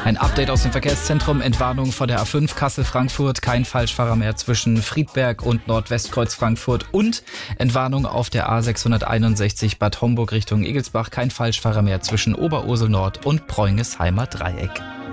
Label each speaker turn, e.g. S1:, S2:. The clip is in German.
S1: Ein Update aus dem Verkehrszentrum, Entwarnung vor der A5 Kassel-Frankfurt, kein Falschfahrer mehr zwischen Friedberg und Nordwestkreuz Frankfurt und Entwarnung auf der A661 Bad Homburg Richtung Egelsbach, kein Falschfahrer mehr zwischen Oberursel Nord und Preungesheimer Dreieck.